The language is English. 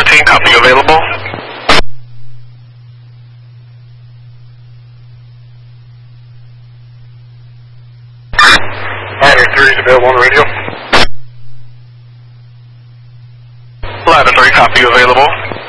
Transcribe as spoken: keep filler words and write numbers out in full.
thirteen, copy available. Ladder three is available on the radio. Ladder three, copy available.